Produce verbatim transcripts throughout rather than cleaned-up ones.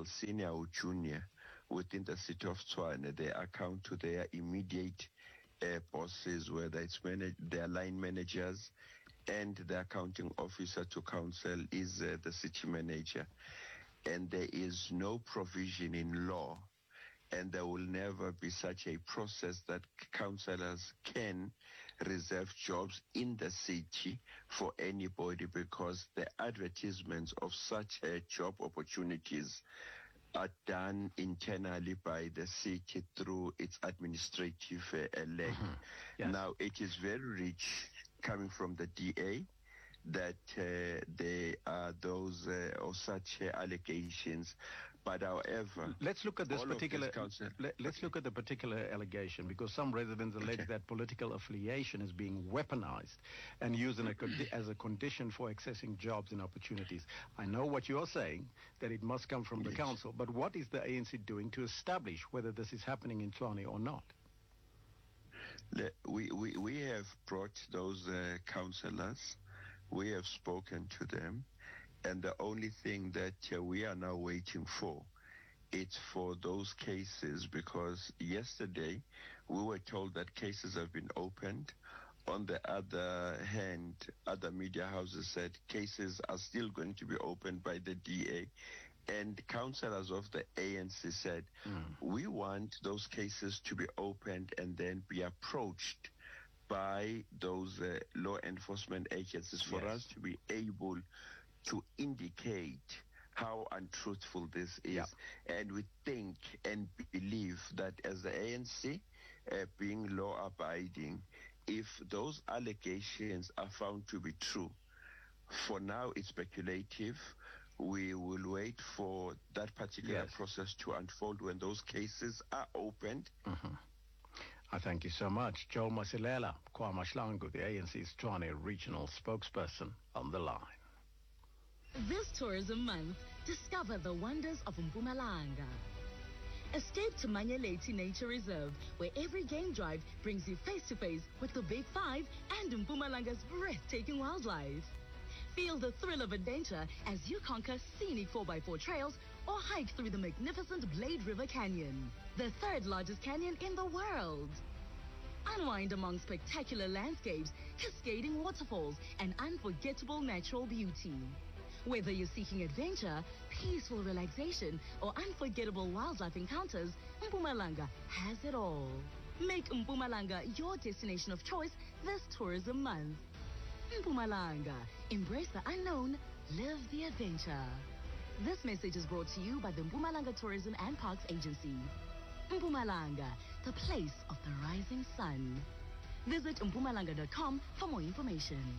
council, senior or junior, within the city of Tshwane, they account to their immediate uh, bosses, whether it's manage- their line managers, and the accounting officer to council is uh, the city manager. And there is no provision in law, and there will never be such a process that councillors can reserve jobs in the city for anybody, because the advertisements of such uh, job opportunities are done internally by the city through its administrative uh, leg. Mm-hmm. Yes. Now, it is very rich coming from the D A that uh, there are those uh, or such uh, allegations, but however, let's look at this all of particular. this council- let, let's look at the particular allegation, because some residents allege Okay. that political affiliation is being weaponized and used in a condi- as a condition for accessing jobs and opportunities. I know what you are saying, that it must come from the Yes. council, but what is the A N C doing to establish whether this is happening in Tshwane or not? Le- we, we, we have brought those uh, councillors. We have spoken to them, and the only thing that uh, we are now waiting for, it's for those cases, because yesterday we were told that cases have been opened. On the other hand, other media houses said cases are still going to be opened by the D A. And councillors of the A N C said, Mm. we want those cases to be opened and then be approached by those uh, law enforcement agencies for Yes. us to be able to indicate how untruthful this is. Yeah. And we think and believe that as the A N C, uh, being law-abiding, if those allegations are found to be true, for now it's speculative. We will wait for that particular Yes. process to unfold when those cases are opened. Mm-hmm. I thank you so much. Joel Masilela, KwaMasihlangu, the A N C's Tshwane regional spokesperson, on the line. This tourism month, discover the wonders of Mpumalanga. Escape to Manyeleti Nature Reserve, where every game drive brings you face to face with the Big Five and Mpumalanga's breathtaking wildlife. Feel the thrill of adventure as you conquer scenic four by four trails or hike through the magnificent Blade River Canyon, the third largest canyon in the world. Unwind among spectacular landscapes, cascading waterfalls, and unforgettable natural beauty. Whether you're seeking adventure, peaceful relaxation, or unforgettable wildlife encounters, Mpumalanga has it all. Make Mpumalanga your destination of choice this tourism month. Mpumalanga. Embrace the unknown, live the adventure. This message is brought to you by the Mpumalanga Tourism and Parks Agency. Mpumalanga, the place of the rising sun. Visit mpumalanga dot com for more information.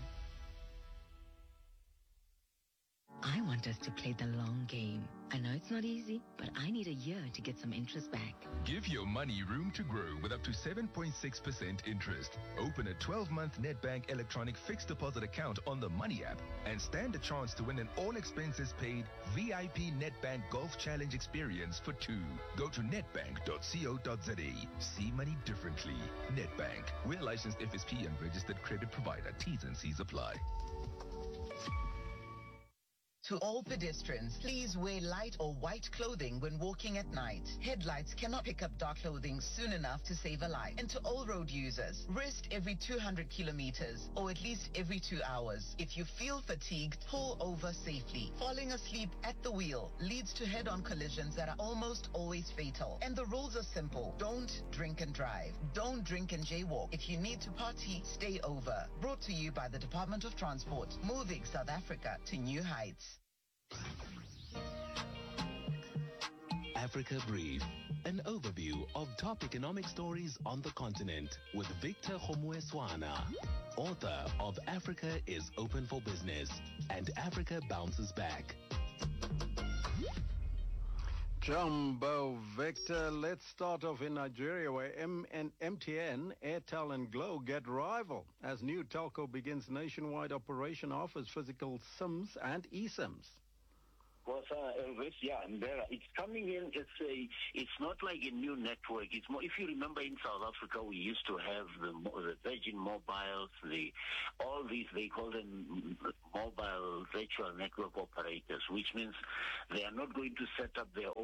I want us to play the long game. I know it's not easy, but I need a year to get some interest back. Give your money room to grow with up to seven point six percent interest. Open a twelve-month Nedbank electronic fixed deposit account on the Money app and stand a chance to win an all-expenses-paid V I P Nedbank Golf Challenge experience for two. Go to nedbank dot co dot za. See money differently. Nedbank. We're licensed F S P and registered credit provider. T's and C's apply. To all pedestrians, please wear light or white clothing when walking at night. Headlights cannot pick up dark clothing soon enough to save a life. And to all road users, rest every two hundred kilometers or at least every two hours. If you feel fatigued, pull over safely. Falling asleep at the wheel leads to head-on collisions that are almost always fatal. And the rules are simple. Don't drink and drive. Don't drink and jaywalk. If you need to party, stay over. Brought to you by the Department of Transport, moving South Africa to new heights. Africa Brief, an overview of top economic stories on the continent with Victor Homueswana, author of Africa is Open for Business and Africa Bounces Back. Jumbo Victor, let's start off in Nigeria where M- and M T N, Airtel and Glo get rival as new telco begins nationwide operation, offers physical SIMs and eSIMs. Because uh, Elvis, yeah, Mbera, it's coming in. It's a, it's not like a new network. It's more. If you remember, in South Africa, we used to have the, the Virgin Mobiles, the all these they call them mobile virtual network operators, which means they are not going to set up their own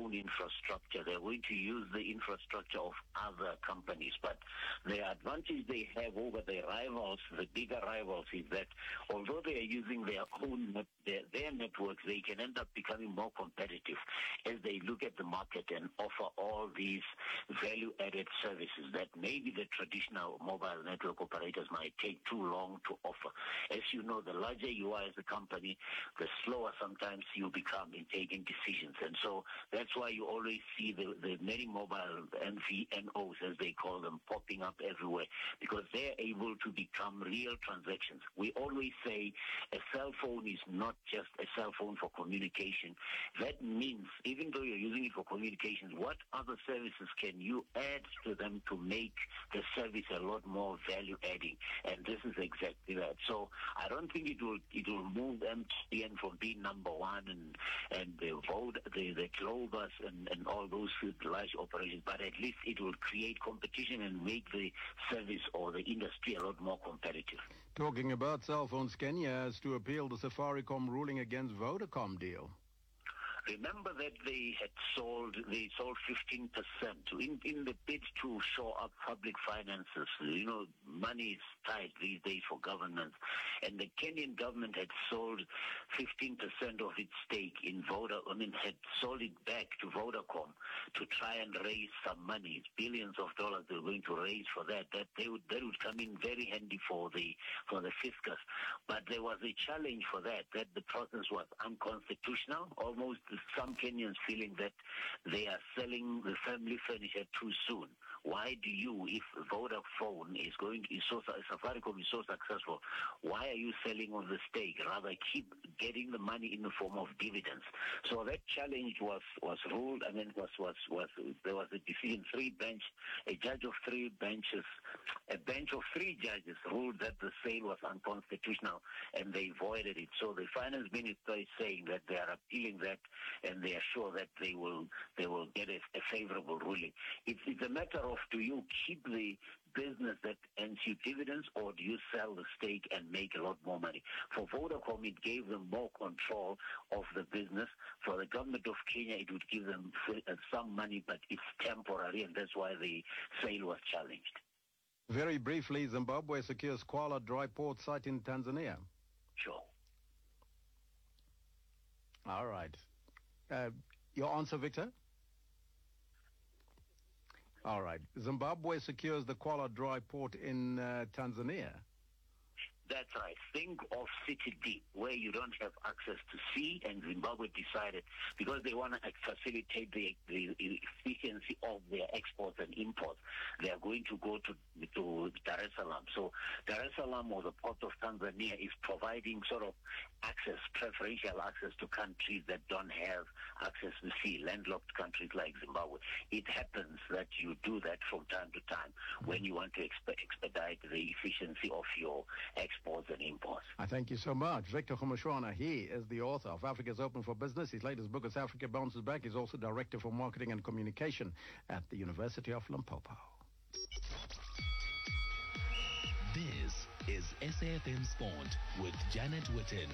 own infrastructure. They're going to use the infrastructure of other companies. But the advantage they have over their rivals, the bigger rivals, is that although they are using their own net, their, their networks, they can end up becoming more competitive as they look at the market and offer all these value-added services that maybe the traditional mobile network operators might take too long to offer. As you know, the larger you are as a company, the slower sometimes you become in taking decisions. And so that's why you always see the, the many mobile M V N Os, as they call them, popping up everywhere, because they're able to become real transactions. We always say a cell phone is not just a cell phone for communication. That means even though you're using it for communications, what other services can you add to them to make the service a lot more value-adding? And this is exactly that. So I don't think it will it will move M T N from being number one and and the vote the the Globus and, and all those large operations, but at least it will create competition and make the service or the industry a lot more competitive. Talking about cell phones, Kenya has to appeal the Safaricom ruling against Vodacom deal. Remember that they had sold, they sold fifteen percent in, in the bid to shore up public finances. You know, money is tight these days for governments. And the Kenyan government had sold fifteen percent of its stake in Vodacom, I mean, had sold it back to Vodacom to try and raise some money. It's billions of dollars they were going to raise for that. That they would, that would come in very handy for the, for the fiscus. But there was a challenge for that, that the process was unconstitutional, almost some Kenyans feeling that they are selling the family furniture too soon. Why do you, if Vodafone is going to, is so, Safaricom is so successful, why are you selling on the stake? Rather keep getting the money in the form of dividends. So that challenge was, was ruled, I mean, was, was, was, there was a decision, three bench, a judge of three benches, a bench of three judges ruled that the sale was unconstitutional and they voided it. So the finance minister is saying that they are appealing that and they are sure that they will, they will get a, a favorable ruling. It's, it's a matter of, do you keep the business that earns you dividends, or do you sell the stake and make a lot more money? For Vodacom, it gave them more control of the business. For the government of Kenya, it would give them some money, but it's temporary, and that's why the sale was challenged. Very briefly, Zimbabwe secures Kwala dry port site in Tanzania. Sure. All right. Uh, your answer, Victor? All right. Zimbabwe secures the Kwala dry port in uh, Tanzania. That's right. Think of City Deep, where you don't have access to sea, and Zimbabwe decided, because they want to facilitate the, the efficiency of their exports and imports, they are going to go to, to Dar es Salaam. So Dar es Salaam, or the port of Tanzania, is providing sort of access, preferential access to countries that don't have access to sea, landlocked countries like Zimbabwe. It happens that you do that from time to time when you want to exp- expedite the efficiency of your exports. And imports. I thank you so much. Victor Khumashwana, he is the author of Africa's Open for Business. His latest book is Africa Bounces Back. He's also Director for Marketing and Communication at the University of Limpopo. This is S A F M Sport with Janet Witten.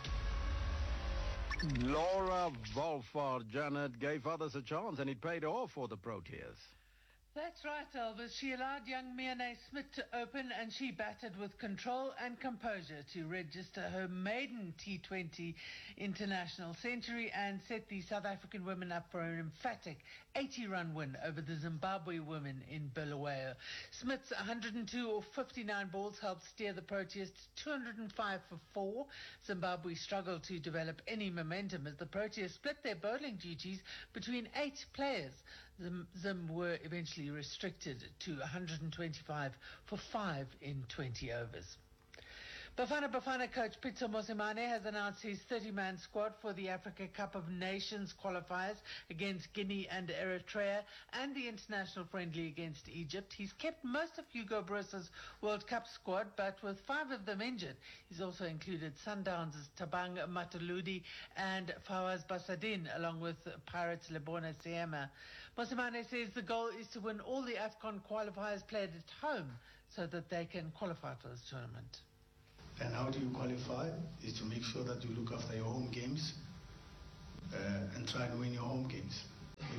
Laura Wolfhard, Janet, gave others a chance, and it paid off for the Proteas. That's right, Elvis. She allowed young Miane Smith to open, and she batted with control and composure to register her maiden T twenty international century and set the South African women up for an emphatic eighty-run win over the Zimbabwe women in Bulawayo. Smith's one hundred two or fifty-nine balls helped steer the Proteas to two hundred five for four. Zimbabwe struggled to develop any momentum as the Proteas split their bowling duties between eight players. Zim, Zim were eventually restricted to one hundred twenty-five for five in twenty overs. Bafana Bafana coach Pitso Mosimane has announced his thirty-man squad for the Africa Cup of Nations qualifiers against Guinea and Eritrea and the international friendly against Egypt. He's kept most of Hugo Broos's World Cup squad, but with five of them injured. He's also included Sundowns' Tabang Mataludi and Fawaz Basadin, along with Pirates' Lebona Siema. Mosimane says the goal is to win all the AFCON qualifiers played at home so that they can qualify for this tournament. And how do you qualify? Is to make sure that you look after your home games uh, and try to win your home games.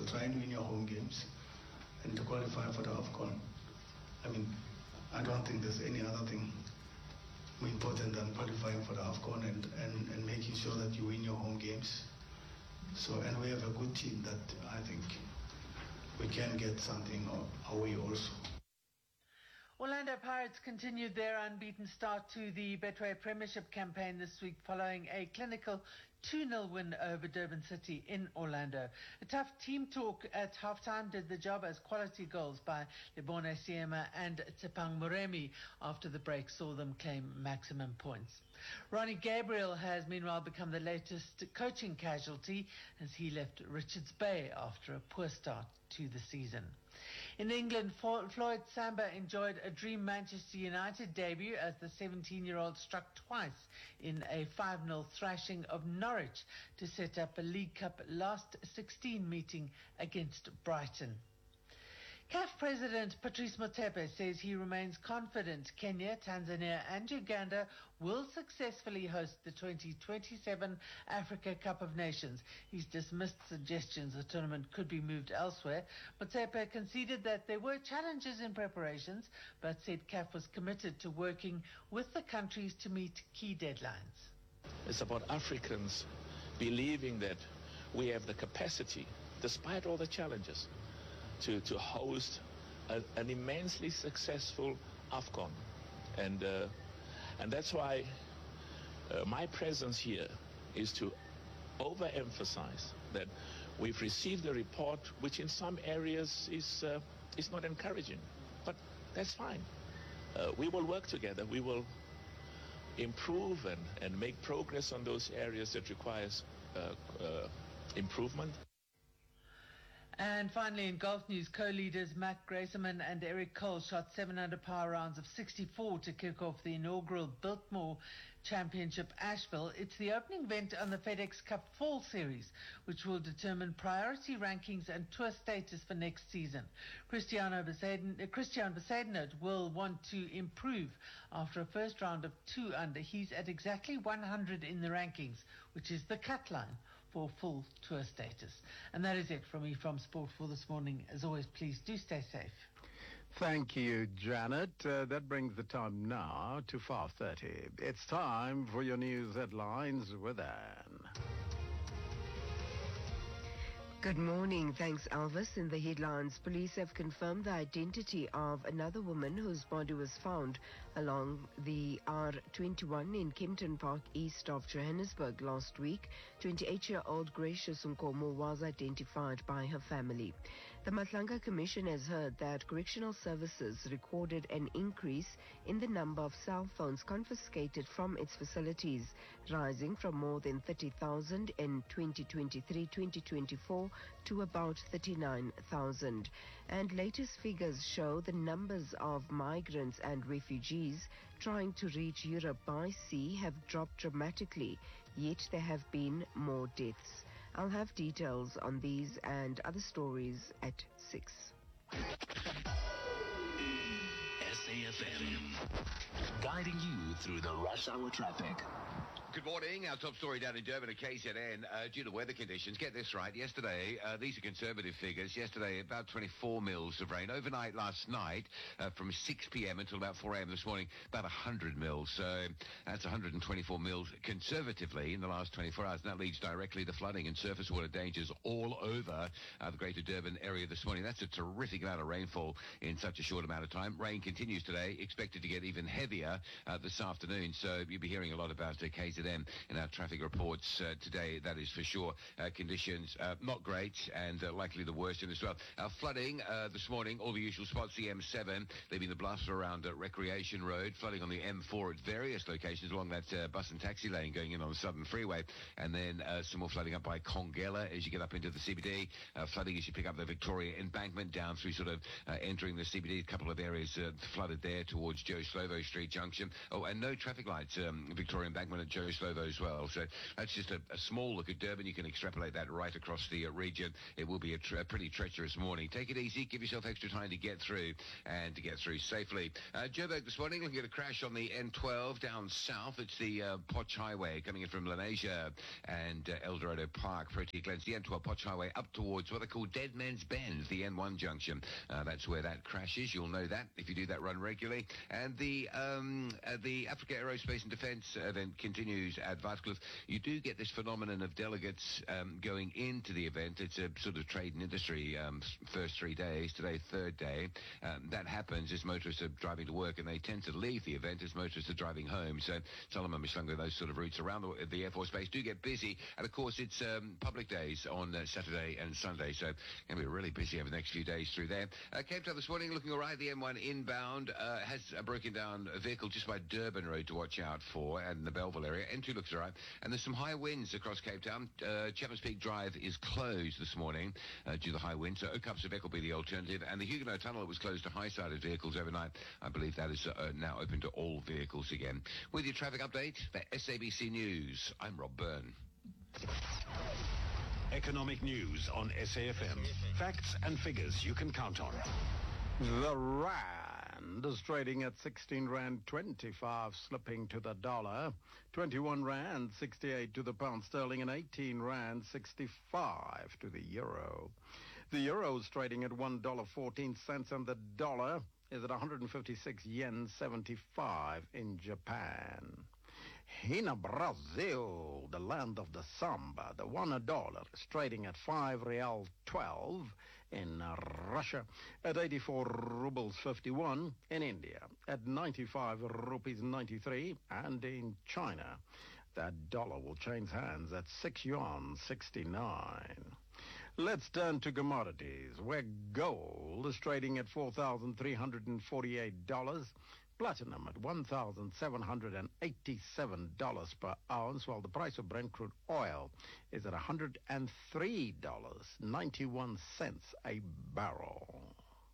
So try and win your home games and to qualify for the AFCON. I mean, I don't think there's any other thing more important than qualifying for the AFCON and, and, and making sure that you win your home games. So, and we have a good team that I think we can get something away also. Orlando Pirates continued their unbeaten start to the Betway Premiership campaign this week following a clinical two nil win over Durban City in Orlando. A tough team talk at halftime did the job as quality goals by Lebone Siema and Tsepang Moremi after the break saw them claim maximum points. Ronnie Gabriel has meanwhile become the latest coaching casualty as he left Richards Bay after a poor start to the season. In England, Floyd Samba enjoyed a dream Manchester United debut as the seventeen-year-old struck twice in a five nil thrashing of Norwich to set up a League Cup last sixteen meeting against Brighton. C A F President Patrice Motsepe says he remains confident Kenya, Tanzania and Uganda will successfully host the twenty twenty-seven Africa Cup of Nations. He's dismissed suggestions the tournament could be moved elsewhere. Motsepe conceded that there were challenges in preparations, but said C A F was committed to working with the countries to meet key deadlines. It's about Africans believing that we have the capacity, despite all the challenges, to, to host a, an immensely successful AFCON. And, uh, and that's why uh, my presence here is to overemphasize that we've received a report which in some areas is, uh, is not encouraging. But that's fine. Uh, we will work together. We will improve and, and make progress on those areas that requires uh, uh, improvement. And finally, in golf news, co-leaders Matt Grayson and Eric Cole shot seven under par rounds of sixty-four to kick off the inaugural Biltmore Championship Asheville. It's the opening event on the FedEx Cup Fall Series, which will determine priority rankings and tour status for next season. Cristiano Besaden, uh, Christian Besadenot will want to improve after a first round of two under. He's at exactly one hundred in the rankings, which is the cut line for full tour status. And that is it from me from Sport for this morning. As always, please do stay safe. Thank you, Janet. Uh, that brings the time now to five thirty. It's time for your news headlines with Anne. Good morning. Thanks, Elvis. In the headlines, police have confirmed the identity of another woman whose body was found along the R twenty-one in Kempton Park, east of Johannesburg last week. twenty-eight-year-old Gracious Nkomo was identified by her family. The Matlanga Commission has heard that correctional services recorded an increase in the number of cell phones confiscated from its facilities, rising from more than thirty thousand in twenty twenty-three twenty twenty-four to about thirty-nine thousand. And latest figures show the numbers of migrants and refugees trying to reach Europe by sea have dropped dramatically, yet there have been more deaths. I'll have details on these and other stories at six. S A F M, guiding you through the rush hour traffic. Good morning. Our top story down in Durban at K Z N, uh, due to weather conditions. Get this right. Yesterday, uh, these are conservative figures. Yesterday, about twenty-four mils of rain. Overnight last night, uh, from six p.m. until about four a.m. this morning, about one hundred mils. So that's one hundred twenty-four mils conservatively in the last twenty-four hours. And that leads directly to flooding and surface water dangers all over uh, the Greater Durban area this morning. That's a terrific amount of rainfall in such a short amount of time. Rain continues today, expected to get even heavier uh, this afternoon. So you'll be hearing a lot about uh, K Z N in our traffic reports uh, today, that is for sure. Uh, conditions uh, not great and uh, likely the worst in as well. Uh, flooding uh, this morning, all the usual spots, the M seven, leaving the bluster around uh, Recreation Road, flooding on the M four at various locations along that uh, bus and taxi lane going in on the Southern Freeway, and then uh, some more flooding up by Congela as you get up into the C B D, uh, flooding as you pick up the Victoria Embankment down through sort of uh, entering the C B D, a couple of areas uh, flooded there towards Joe Slovo Street Junction. Oh, and no traffic lights, um, Victoria Embankment at Joe very slow though as well. So that's just a, a small look at Durban. You can extrapolate that right across the uh, region. It will be a, tre- a pretty treacherous morning. Take it easy. Give yourself extra time to get through and to get through safely. Uh, Joburg this morning looking at a crash on the N twelve down south. It's the uh, Potch Highway coming in from Lenasia and uh, El Dorado Park. Pretty clear. It's the N twelve Potch Highway up towards what they call Dead Man's Bend, the N one junction. Uh, that's where that crash is. You'll know that if you do that run regularly. And the um, uh, the Africa Aerospace and Defence event continues at Waterkloof. You do get this phenomenon of delegates um, going into the event. It's a sort of trade and industry um, first three days. Today, third day. Um, that happens as motorists are driving to work, and they tend to leave the event as motorists are driving home. So Solomon Mishlango, those sort of routes around the, the Air Force Base do get busy. And, of course, it's um, public days on uh, Saturday and Sunday. So going to be really busy over the next few days through there. Uh, Cape Town this morning looking all right. The M one inbound uh, has a broken down vehicle just by Durban Road to watch out for, and the Belleville area. N two looks all right. And there's some high winds across Cape Town. Uh, Chapman's Peak Drive is closed this morning uh, due to the high wind. So Okapsabek will be the alternative. And the Huguenot Tunnel was closed to high-sided vehicles overnight. I believe that is uh, now open to all vehicles again. With your traffic update, the S A B C News. I'm Rob Byrne. Economic news on S A F M. Facts and figures you can count on. The Rand is trading at sixteen Rand twenty-five, slipping to the dollar. twenty-one Rand sixty-eight to the pound sterling, and eighteen Rand sixty-five to the euro. The euro is trading at one dollar fourteen cents, and the dollar is at one hundred fifty-six yen seventy-five in Japan. In Brazil, the land of the samba, the one dollar is trading at five real twelve. In Russia, at eighty-four rubles fifty-one. In India, at ninety-five rupees ninety-three. And in China, that dollar will change hands at six yuan sixty-nine. Let's turn to commodities, where gold is trading at four thousand three hundred forty-eight dollars. Platinum at one thousand seven hundred eighty-seven dollars per ounce, while the price of Brent crude oil is at one hundred three dollars and ninety-one cents a barrel.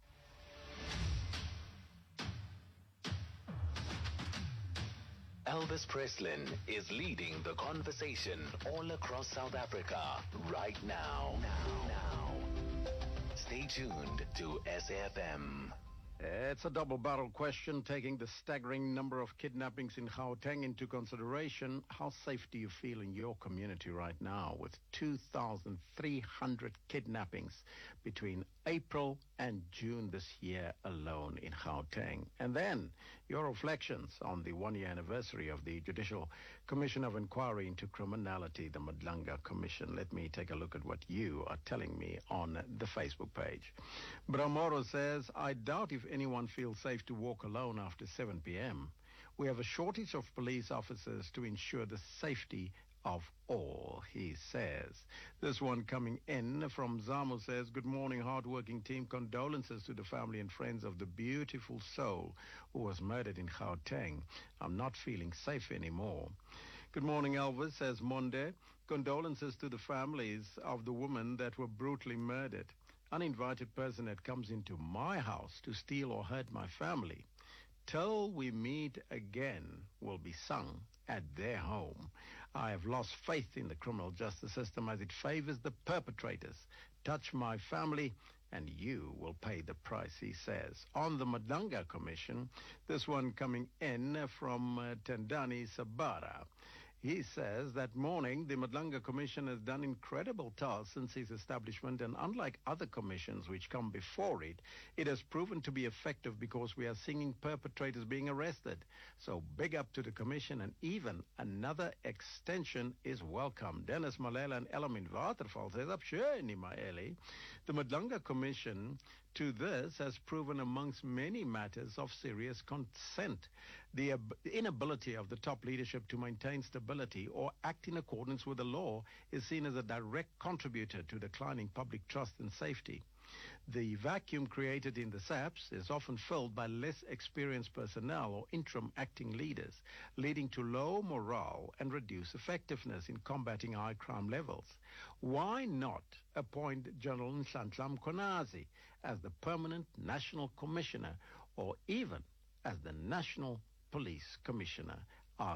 Elvis Preslin is leading the conversation all across South Africa right now. Now, now. Stay tuned to S A F M. It's a double-barrel question taking the staggering number of kidnappings in Gauteng into consideration. How safe do you feel in your community right now with two thousand three hundred kidnappings between April and June this year alone in Gauteng? And then your reflections on the one-year anniversary of the Judicial Commission of Inquiry into Criminality, the Madlanga Commission. Let me take a look at what you are telling me on the Facebook page. Bramoro says, I doubt if anyone feels safe to walk alone after seven p.m. We have a shortage of police officers to ensure the safety of all, he says. This one coming in from Zamo says, good morning, hardworking team. Condolences to the family and friends of the beautiful soul who was murdered in Gauteng. I'm not feeling safe anymore. Good morning, Elvis, says Monde. Condolences to the families of the women that were brutally murdered. Uninvited person that comes into my house to steal or hurt my family. Till we meet again will be sung at their home. I have lost faith in the criminal justice system as it favors the perpetrators. Touch my family and you will pay the price, he says. On the Madlanga Commission, this one coming in from uh, Tendani Sabara. He says that morning, the Madlanga Commission has done incredible tasks since its establishment, and unlike other commissions which come before it, it has proven to be effective because we are seeing perpetrators being arrested. So big up to the Commission, and even another extension is welcome. Dennis Malela and Elamin Waterval says, Absheni Maeli. The Madlanga Commission to this has proven amongst many matters of serious consent. The ab- inability of the top leadership to maintain stability or act in accordance with the law is seen as a direct contributor to declining public trust and safety. The vacuum created in the S A Ps is often filled by less experienced personnel or interim acting leaders, leading to low morale and reduced effectiveness in combating high crime levels. Why not appoint General Nhlanhla Mkhwanazi as the permanent national commissioner or even as the national police commissioner? Ask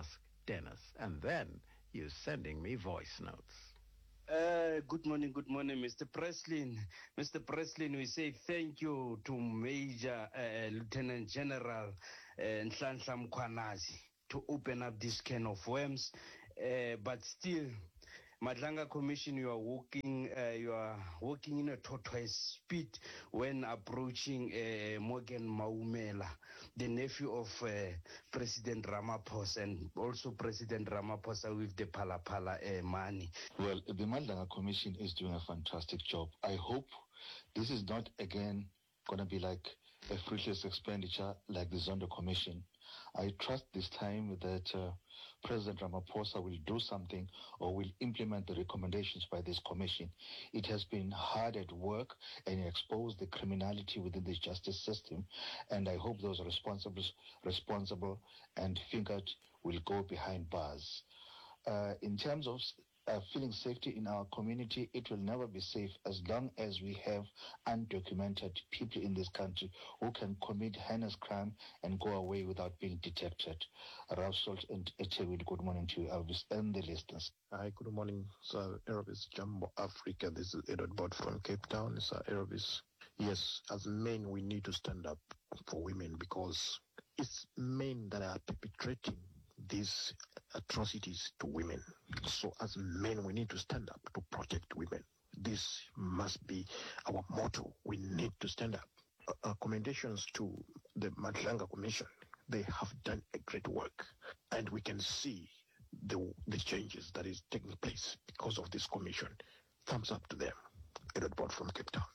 Dennis. And then you're sending me voice notes. Uh, good morning, good morning, Mister Preslin. Mister Preslin, we say thank you to Major uh, Lieutenant General uh, Nhlanhla Mkhwanazi to open up this can of worms. Uh, but still, Madlanga Commission, you are walking, uh, you are walking in a tortoise speed when approaching uh, Morgan Maumela, the nephew of uh, President Ramaphosa, and also President Ramaphosa with the Phala Phala uh, money. Well, the Madlanga Commission is doing a fantastic job. I hope this is not again going to be like a fruitless expenditure like the Zondo Commission. I trust this time that uh, President Ramaphosa will do something or will implement the recommendations by this commission. It has been hard at work and exposed the criminality within the justice system, and I hope those responsible, responsible and fingered will go behind bars. Uh, in terms of uh, feeling safety in our community, it will never be safe as long as we have undocumented people in this country who can commit heinous crime and go away without being detected. Ralph Salt and Echewill, good morning to you, Elvis, and the listeners. Hi, good morning, Sir Elvis, Jumbo Africa. This is Edward Bott from Cape Town. Sir Elvis, yes, as men, we need to stand up for women because it's men that are perpetrating these atrocities to women. So as men, we need to stand up to protect women. This must be our motto. We need to stand up. Uh, commendations to the Madlanga Commission. They have done a great work, and we can see the the changes that is taking place because of this commission. Thumbs up to them. Edward Bott from Cape Town.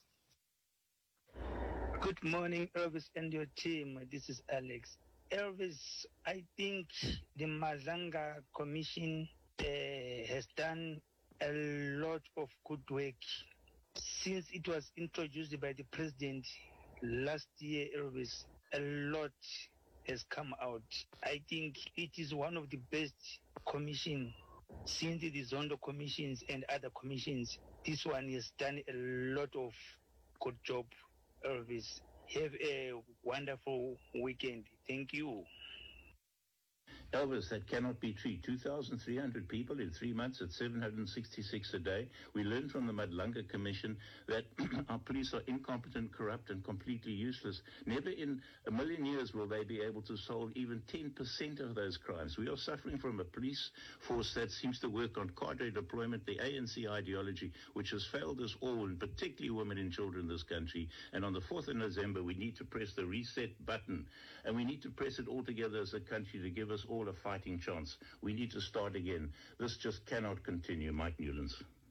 Good morning, Elvis and your team. This is Alex. Elvis, I think the Madlanga Commission uh, has done a lot of good work since it was introduced by the president last year. Elvis, a lot has come out. I think it is one of the best commissions since the Zondo commissions and other commissions. This one has done a lot of good job, Elvis. Have a wonderful weekend. Thank you. Elvis, that cannot be true. two thousand three hundred people in three months at seven hundred sixty-six a day. We learned from the Madlanga Commission that our police are incompetent, corrupt, and completely useless. Never in a million years will they be able to solve even ten percent of those crimes. We are suffering from a police force that seems to work on cadre deployment, the A N C ideology, which has failed us all, and particularly women and children in this country. And on the fourth of November, we need to press the reset button, and we need to press it all together as a country to give us all a fighting chance. We need to start again. This just cannot continue. Mike Newlands.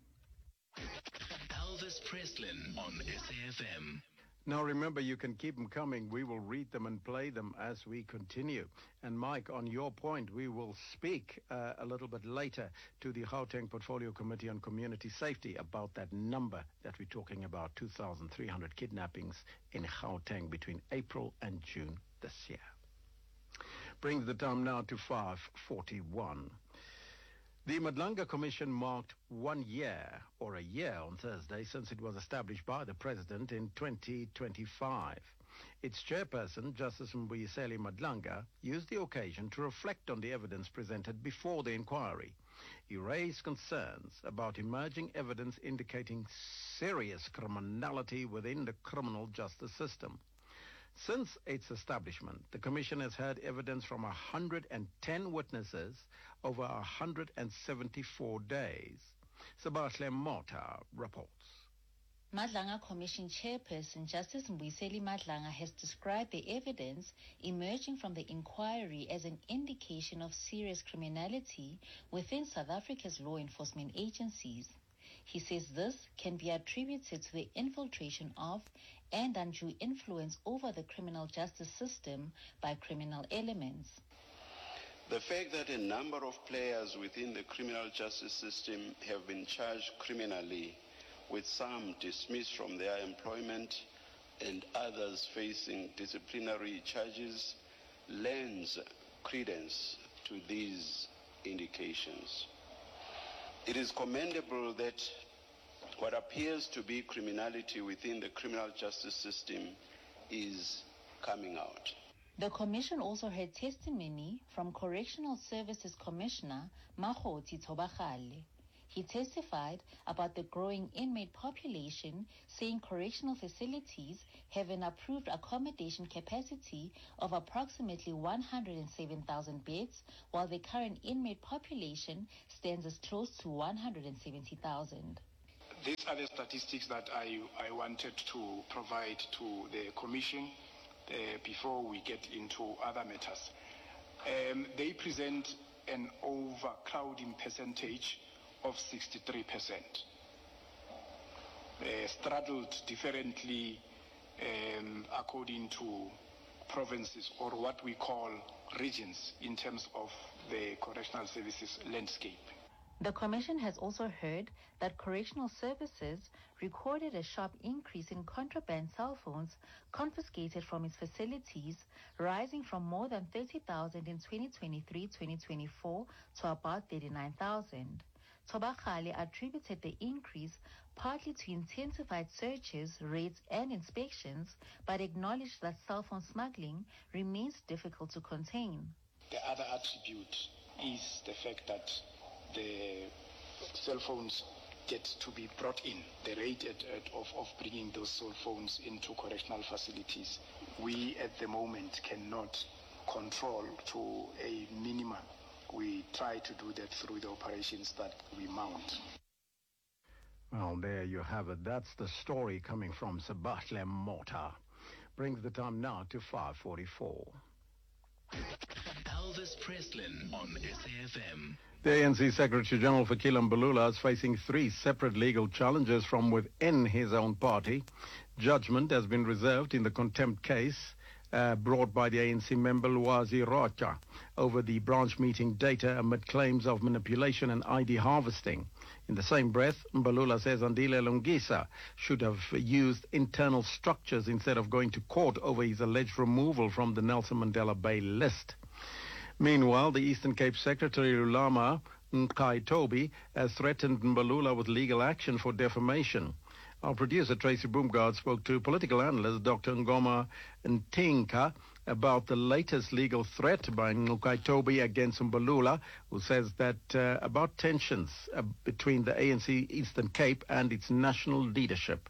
Elvis Preslin on S A F M. Now remember, you can keep them coming. We will read them and play them as we continue. And Mike, on your point, we will speak uh, a little bit later to the Gauteng Portfolio Committee on Community Safety about that number that we're talking about, two thousand three hundred kidnappings in Gauteng between April and June this year. Brings the time now to five forty-one. The Madlanga Commission marked one year, or a year on Thursday, since it was established by the President in twenty twenty-five. Its chairperson, Justice Mbuyiseli Madlanga, used the occasion to reflect on the evidence presented before the inquiry. He raised concerns about emerging evidence indicating serious criminality within the criminal justice system. Since its establishment, the Commission has heard evidence from one hundred ten witnesses over one hundred seventy-four days. Sabahle Mota reports. Madlanga Commission Chairperson Justice Mbuyiseli Madlanga has described the evidence emerging from the inquiry as an indication of serious criminality within South Africa's law enforcement agencies. He says this can be attributed to the infiltration of and undue influence over the criminal justice system by criminal elements. The fact that a number of players within the criminal justice system have been charged criminally, with some dismissed from their employment and others facing disciplinary charges, lends credence to these indications. It is commendable that what appears to be criminality within the criminal justice system is coming out. The commission also heard testimony from Correctional Services Commissioner Mahoti Tobakale. He testified about the growing inmate population, saying correctional facilities have an approved accommodation capacity of approximately one hundred seven thousand beds, while the current inmate population stands as close to one hundred seventy thousand. These are the statistics that I, I wanted to provide to the Commission uh, before we get into other matters. Um, they present an overcrowding percentage of sixty-three percent, uh, straddled differently um, according to provinces, or what we call regions, in terms of the correctional services landscape. The Commission has also heard that Correctional Services recorded a sharp increase in contraband cell phones confiscated from its facilities, rising from more than thirty thousand in twenty twenty-three twenty twenty-four to about thirty-nine thousand. Tobakale attributed the increase partly to intensified searches, raids, and inspections, but acknowledged that cell phone smuggling remains difficult to contain. The other attribute is the fact that the cell phones get to be brought in, the rate at, at, of, of bringing those cell phones into correctional facilities. We at the moment cannot control to a minimum. We try to do that through the operations that we mount. Well, there you have it. That's the story coming from Sabahle Mota. Brings the time now to five forty-four. Elvis Preslin on S A F M. The A N C Secretary General Fikile Mbalula is facing three separate legal challenges from within his own party. Judgment has been reserved in the contempt case uh, brought by the A N C member Lwazi Rocha over the branch meeting data amid claims of manipulation and I D harvesting. In the same breath, Mbalula says Andile Lungisa should have used internal structures instead of going to court over his alleged removal from the Nelson Mandela Bay list. Meanwhile, the Eastern Cape Secretary Lulama Nkaitobi has threatened Mbalula with legal action for defamation. Our producer Tracy Boomgard spoke to political analyst Doctor Ngoma Ntinka about the latest legal threat by Nkaitobi against Mbalula, who says that uh, about tensions uh, between the A N C Eastern Cape and its national leadership.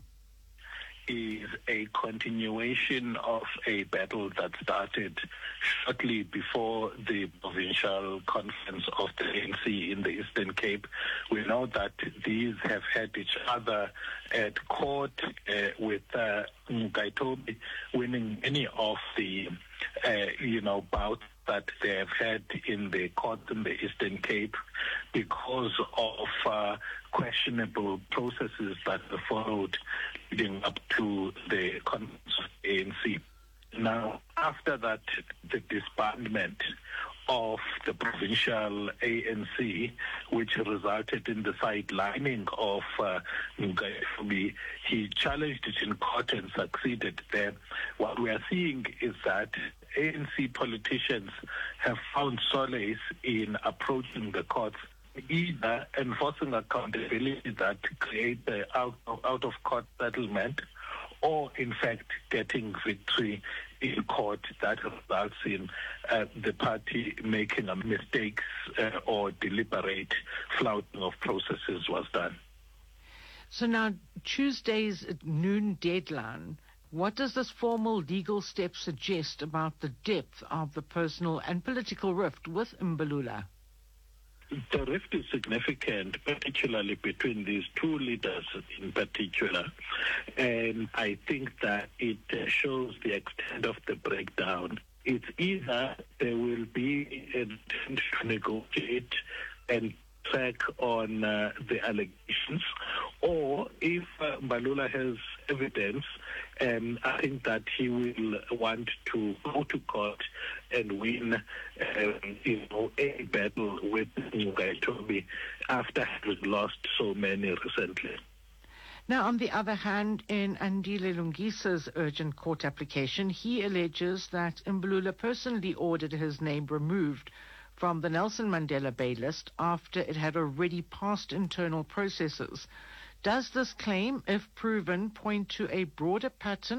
Is a continuation of a battle that started shortly before the provincial conference of the A N C in the Eastern Cape. We know that these have had each other at court, uh, with uh, Nkaitobi winning many of the, uh, you know, bouts that they have had in the court in the Eastern Cape because of uh, questionable processes that were followed leading up to the conference of the A N C. Now, after that, the disbandment of the provincial A N C, which resulted in the sidelining of uh, Nkaitobi, he challenged it in court and succeeded there. What we are seeing is that A N C politicians have found solace in approaching the courts, either enforcing accountability that creates an out of, out of court settlement, or in fact getting victory in court that results in uh, the party making a mistakes uh, or deliberate flouting of processes was done. So now, Tuesday's noon deadline, what does this formal legal step suggest about the depth of the personal and political rift with Mbalula? The rift is significant, particularly between these two leaders in particular. And I think that it uh, shows the extent of the breakdown. It's either there will be an attempt to negotiate and track on uh, the allegations, or if uh, Mbalula has evidence, um, I think that he will want to go to court and win um, you know, a battle with Nkaitobi after having lost so many recently. Now, on the other hand, in Andile Lungisa's urgent court application, he alleges that Mbalula personally ordered his name removed from the Nelson Mandela Bay list after it had already passed internal processes. Does this claim, if proven, point to a broader pattern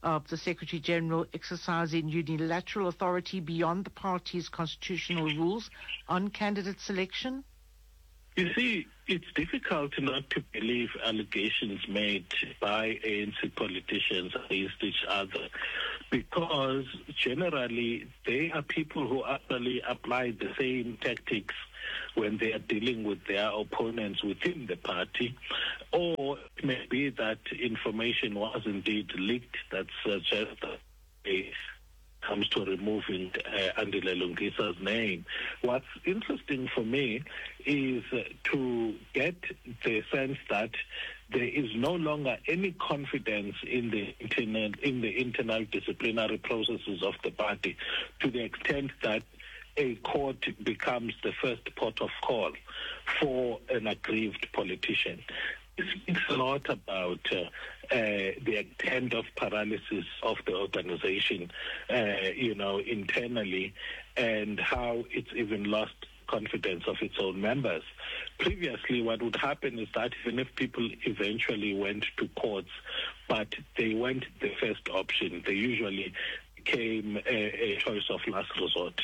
of the Secretary General exercising unilateral authority beyond the party's constitutional rules on candidate selection? You see, it's difficult not to believe allegations made by A N C politicians against each other, because generally they are people who actually apply the same tactics when they are dealing with their opponents within the party, or it may be that information was indeed leaked that suggests that they comes to removing uh, Andile Lungisa's name. What's interesting for me is uh, to get the sense that there is no longer any confidence in the internal, in the internal disciplinary processes of the party, to the extent that a court becomes the first port of call for an aggrieved politician. It speaks a lot about uh, uh, the extent of paralysis of the organization, uh, you know, internally, and how it's even lost confidence of its own members. Previously, what would happen is that even if people eventually went to courts, but they weren't the first option, they usually became a, a choice of last resort.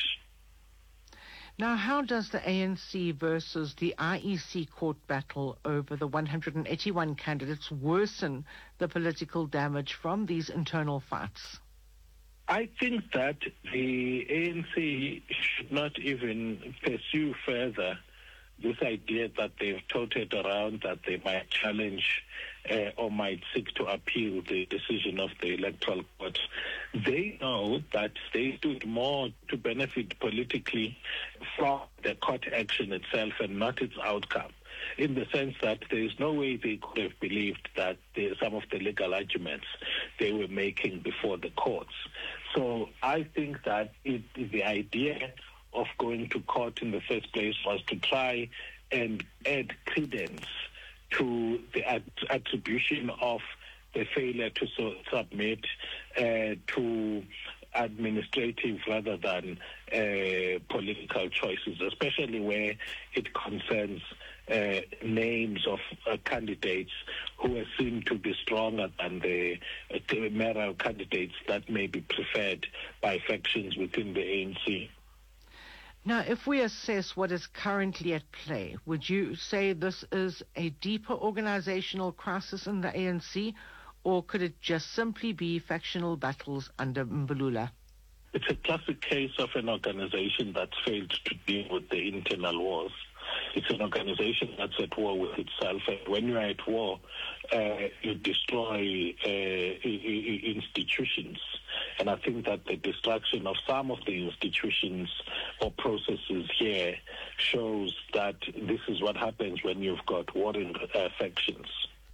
Now, how does the A N C versus the I E C court battle over the one hundred eighty-one candidates worsen the political damage from these internal fights? I think that the A N C should not even pursue further this idea that they've toted around that they might challenge uh, or might seek to appeal the decision of the Electoral Court. They know that they stood more to benefit politically from the court action itself and not its outcome, in the sense that there is no way they could have believed that there, some of the legal arguments they were making before the courts. So I think that it, the idea of going to court in the first place was to try and add credence to the at- attribution of the failure to so- submit uh, to administrative rather than uh, political choices, especially where it concerns uh, names of uh, candidates who are seen to be stronger than the uh, mayoral candidates that may be preferred by factions within the A N C. Now, if we assess what is currently at play, would you say this is a deeper organizational crisis in the A N C, or could it just simply be factional battles under Mbulula? It's a classic case of an organization that's failed to deal with the internal wars. It's an organization that's at war with itself. And when you're at war, uh, you destroy uh, institutions. And I think that the destruction of some of the institutions or processes here shows that this is what happens when you've got warring uh, factions.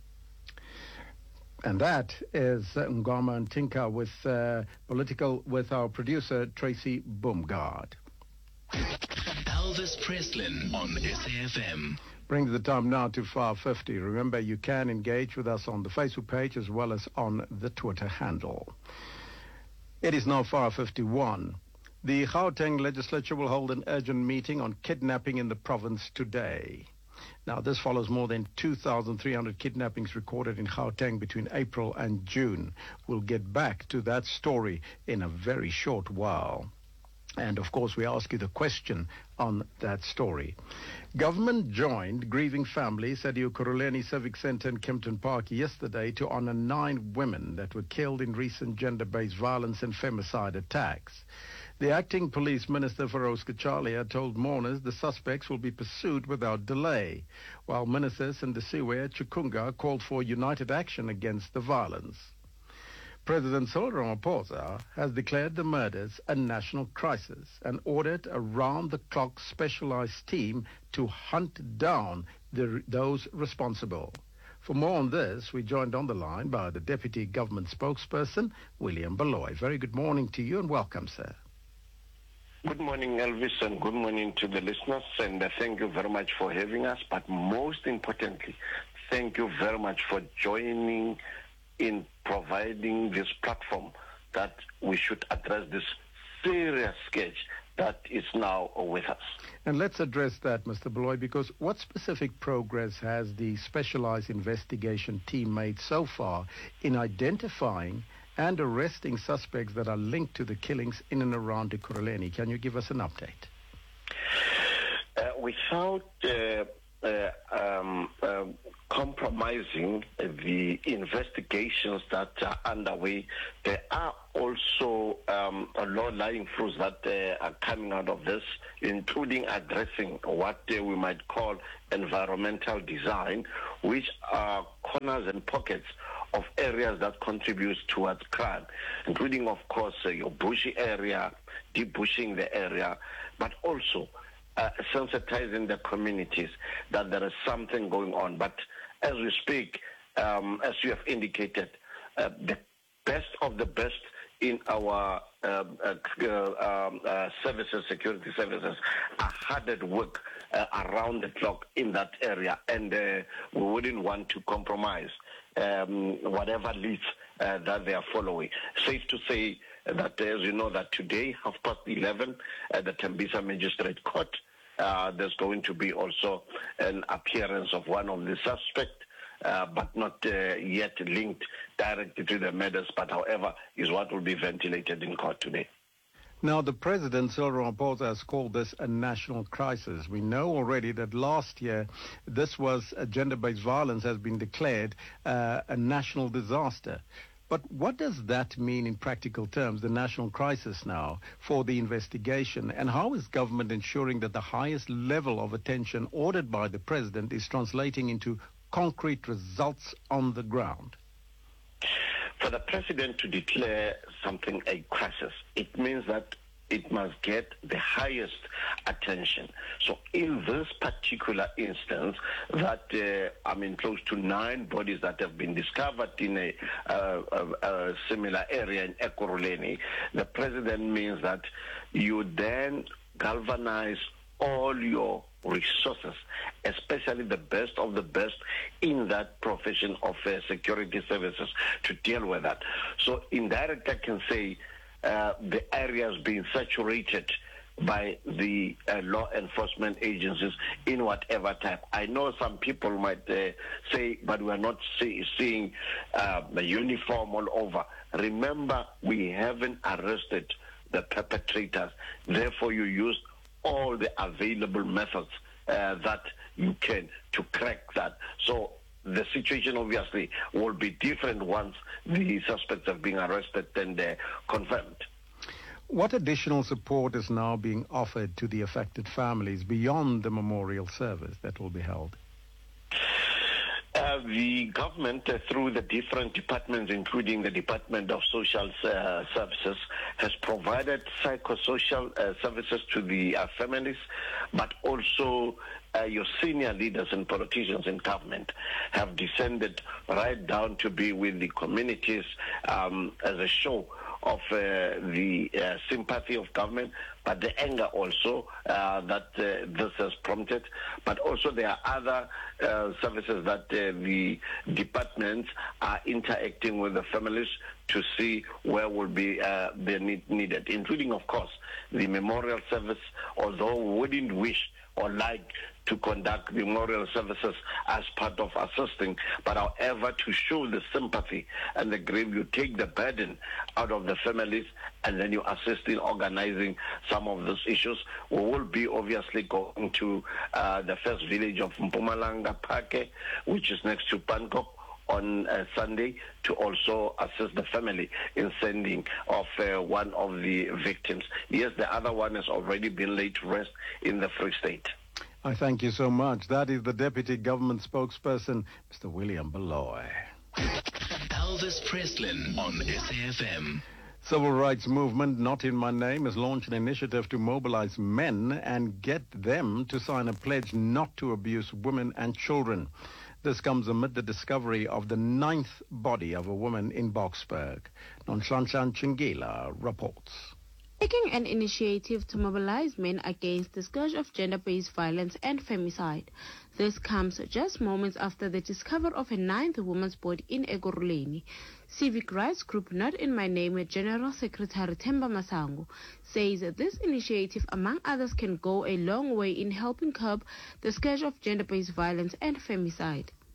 And that is uh, Ngoma Ntinka with uh, political with our producer Tracy Boomgard. Elvis Preslin on S A F M. Brings the time now to five fifty. Remember, you can engage with us on the Facebook page as well as on the Twitter handle. It is now five fifty-one. The Gauteng legislature will hold an urgent meeting on kidnapping in the province today. Now, this follows more than two thousand three hundred kidnappings recorded in Gauteng between April and June. We'll get back to that story in a very short while. And, of course, we ask you the question on that story. Government joined grieving families at the Ukuruleni Civic Center in Kempton Park yesterday to honor nine women that were killed in recent gender-based violence and femicide attacks. The acting police minister, Feroz Kachalia, told mourners the suspects will be pursued without delay, while ministers in Ndisiwe, Chikunga called for united action against the violence. President Cyril Ramaphosa has declared the murders a national crisis and ordered a round-the-clock specialized team to hunt down the, those responsible. For more on this, we joined on the line by the Deputy Government Spokesperson, William Baloy. Very good morning to you and welcome, sir. Good morning, Elvis, and good morning to the listeners, and uh, thank you very much for having us. But most importantly, thank you very much for joining in providing this platform that we should address this serious sketch that is now with us. And let's address that, Mister Baloy, because what specific progress has the specialized investigation team made so far in identifying and arresting suspects that are linked to the killings in and around Ekurhuleni. Can you give us an update? Uh, without uh, uh, um, uh, compromising the investigations that are underway, there are also um, low-lying fruits that uh, are coming out of this, including addressing what uh, we might call environmental design, which are corners and pockets of areas that contribute towards crime, including, of course, uh, your bushy area, debushing the area, but also uh, sensitizing the communities that there is something going on. But as we speak, um, as you have indicated, uh, the best of the best in our uh, uh, um, uh, services, security services, are hard at work uh, around the clock in that area, and uh, we wouldn't want to compromise um, whatever leads uh, that they are following. Safe to say that, as you know, that today, half past eleven, at the Tembisa Magistrate Court, uh, there's going to be also an appearance of one of the suspects, Uh, but not uh, yet linked directly to the murders, but however is what will be ventilated in court today. Now, the President, Cyril Ramaphosa, has called this a national crisis. We know already that last year this was uh, gender-based violence has been declared uh, a national disaster. But what does that mean in practical terms, the national crisis now, for the investigation? And how is government ensuring that the highest level of attention ordered by the President is translating into concrete results on the ground? For the President to declare something a crisis, it means that it must get the highest attention. So in this particular instance, that, uh, I mean, close to nine bodies that have been discovered in a, uh, a, a similar area in Ekurhuleni, the President means that you then galvanize all your resources, especially the best of the best in that profession of uh, security services, to deal with that. So indirect, I can say uh, the areas being saturated by the uh, law enforcement agencies in whatever type. I know some people might uh, say, but we're not see, seeing uh, the uniform all over. Remember, we haven't arrested the perpetrators. Therefore, you use all the available methods uh, that you can to crack that. So the situation obviously will be different once the suspects have been arrested and uh, confirmed. What additional support is now being offered to the affected families beyond the memorial service that will be held? Uh, the government, uh, through the different departments, including the Department of Social uh, Services, has provided psychosocial uh, services to the uh, families, but also uh, your senior leaders and politicians in government have descended right down to be with the communities um, as a show of uh, the uh, sympathy of government, but the anger also uh, that uh, this has prompted. But also there are other uh, services that uh, the departments are interacting with the families to see where will be uh, the need needed, including, of course, the memorial service, although we wouldn't wish or like to conduct memorial services as part of assisting, but however, to show the sympathy and the grief, you take the burden out of the families and then you assist in organizing some of those issues. We will be obviously going to uh, the first village of Mpumalanga Pake, which is next to Pankop, on uh, Sunday, to also assist the family in sending of uh, one of the victims. Yes, the other one has already been laid to rest in the Free State. I thank you so much. That is the Deputy Government Spokesperson, Mister William Baloy. Elvis Preslin on S A F M. Civil Rights Movement, Not In My Name, has launched an initiative to mobilize men and get them to sign a pledge not to abuse women and children. This comes amid the discovery of the ninth body of a woman in Boksburg. Nonhlanhla Chingila reports. Taking an initiative to mobilize men against the scourge of gender-based violence and femicide. This comes just moments after the discovery of a ninth woman's body in Ekurhuleni. Civic rights group Not In My Name General Secretary Themba Masango says that this initiative, among others, can go a long way in helping curb the scourge of gender-based violence and femicide.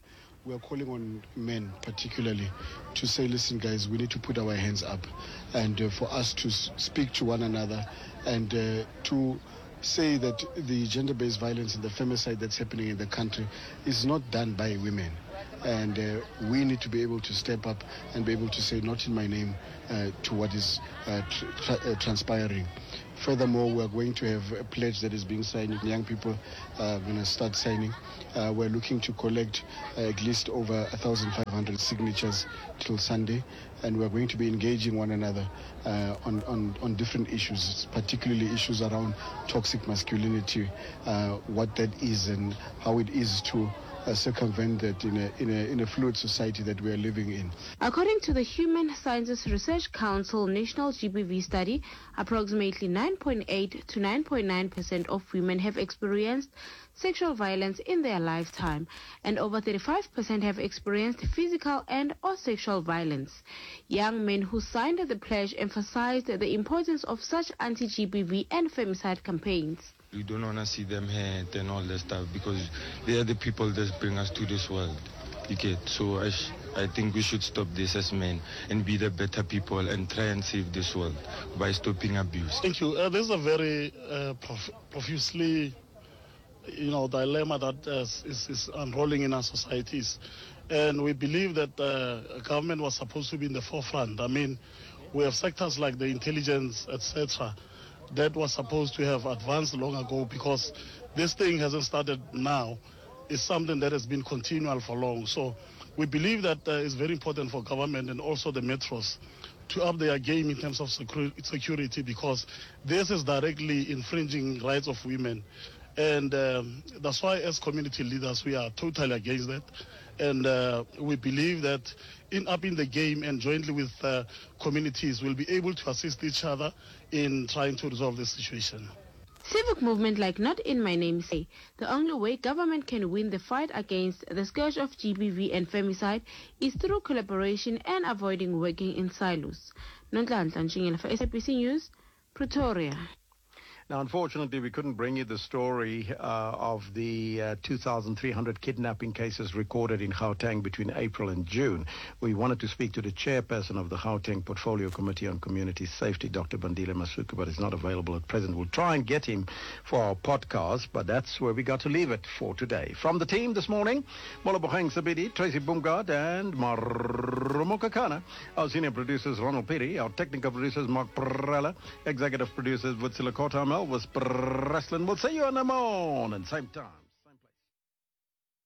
we are calling on men particularly to say, listen guys, we need to put our hands up, and uh, for us to s- speak to one another, and uh, to say that the gender-based violence and the femicide that's happening in the country is not done by women. And uh, we need to be able to step up and be able to say, not in my name, uh, to what is uh, tr- tra- uh, transpiring. Furthermore, we are going to have a pledge that is being signed. Young people are going to start signing. Uh, we're looking to collect uh, at least over one thousand five hundred signatures till Sunday, and we're going to be engaging one another uh, on, on, on different issues, particularly issues around toxic masculinity, uh, what that is and how it is to Uh, circumvent that in a, in, a, in a fluid society that we are living in. According to the Human Sciences Research Council National G B V study, approximately nine point eight to nine point nine percent of women have experienced sexual violence in their lifetime, and over thirty-five percent have experienced physical and or sexual violence. Young men who signed the pledge emphasized the importance of such anti-G B V and femicide campaigns. We don't want to see them hurt and all that stuff, because they are the people that bring us to this world. You get? So I, sh- I think we should stop this as men and be the better people and try and save this world by stopping abuse. Thank you. Uh, this is a very uh, prof- profusely, you know, dilemma that uh, is, is unrolling in our societies. And we believe that uh, government was supposed to be in the forefront. I mean, we have sectors like the intelligence, et cetera, that was supposed to have advanced long ago, because this thing hasn't started now. It's something that has been continual for long. So we believe that uh, it's very important for government and also the metros to up their game in terms of security, security because this is directly infringing rights of women. And um, that's why as community leaders, we are totally against that. And uh, we believe that in upping the game and jointly with uh, communities, we'll be able to assist each other in trying to resolve this situation. Civic movement like Not In My Name say the only way government can win the fight against the scourge of G B V and femicide is through collaboration and avoiding working in silos. Nonhlanhla Ntshingela for S A B C News, Pretoria. Now, unfortunately, we couldn't bring you the story uh, of the uh, two thousand three hundred kidnapping cases recorded in Gauteng between April and June. We wanted to speak to the chairperson of the Gauteng Portfolio Committee on Community Safety, Doctor Bandile Masuku, but he's not available at present. We'll try and get him for our podcast, but that's where we got to leave it for today. From the team this morning, Molabogeng Sabidi, Tracy Bumgard, and Marumo Kakana. Our senior producers, Ronald Piri. Our technical producers, Mark Prella. Executive producers, Wutsila Kotamel. Was Breslin. We'll see you in the morning, same time.